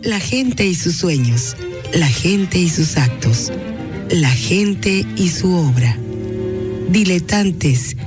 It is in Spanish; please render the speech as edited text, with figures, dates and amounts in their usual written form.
La gente y sus sueños, la gente y sus actos, la gente y su obra. Diletantes